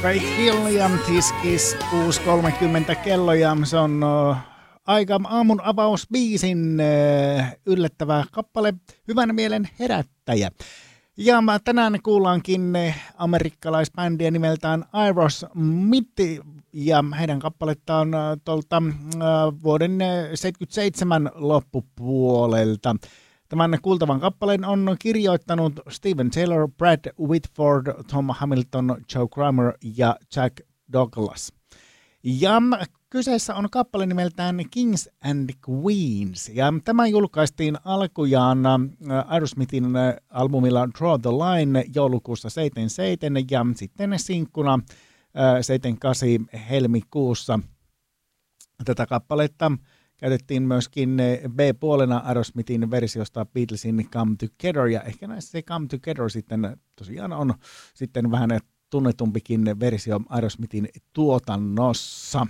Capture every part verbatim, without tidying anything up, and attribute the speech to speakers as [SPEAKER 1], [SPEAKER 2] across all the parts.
[SPEAKER 1] Craig Hill ja This Is kuusi kolmekymmentä kello ja se on uh, aika aamun avausbiisin uh, yllättävä kappale, hyvän mielen herättäjä. Ja tänään kuullaankin amerikkalaisbändiä nimeltään Aerosmith ja heidän kappalettaan uh, tuolta uh, vuoden seitsemänkymmentäseitsemän loppupuolelta. Tämän kuultavan kappaleen on kirjoittanut Steven Taylor, Brad Whitford, Tom Hamilton, Joe Kramer ja Jack Douglas. Ja kyseessä on kappale nimeltään Kings and Queens. Ja tämä julkaistiin alkujaan Aerosmithin albumilla Draw the Line joulukuussa seitsemänkymmentäseitsemän ja sitten sinkkuna seitsemänkymmentäkahdeksan helmikuussa. Tätä kappaletta käytettiin myöskin B-puolena Aerosmithin versiosta Beatlesin Come Together, ja ehkä näissä se Come Together sitten tosiaan on sitten vähän tunnetumpikin versio Aerosmithin tuotannossa.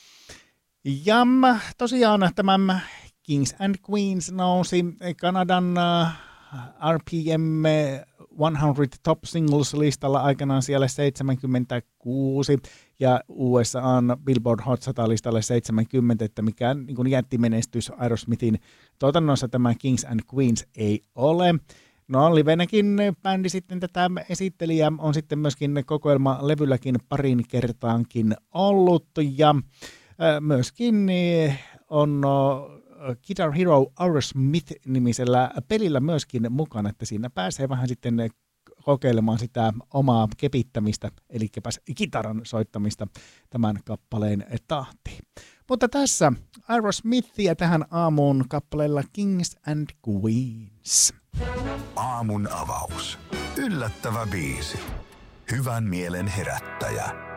[SPEAKER 1] Ja tosiaan tämä Kings and Queens nousi Kanadan R P M sata Top Singles-listalla aikanaan siellä seitsemänkymmentäkuusi ja U S A:n Billboard Hot sata-listalle seitsemänkymmentä, että mikään niin kuin jättimenestys Aerosmithin tuotannossa tämä Kings and Queens ei ole. No livenäkin bändi sitten tätä esittelijä on sitten myöskin kokoelmalevylläkin parin kertaankin ollut ja myöskin on Guitar Hero Aerosmith-nimisellä pelillä myöskin mukana, että siinä pääsee vähän sitten kokeilemaan sitä omaa kepittämistä, eli kitaran soittamista tämän kappaleen tahtiin. Mutta tässä Aerosmithia tähän aamuun kappaleella Kings and Queens.
[SPEAKER 2] Aamun avaus. Yllättävä biisi. Hyvän mielen herättäjä.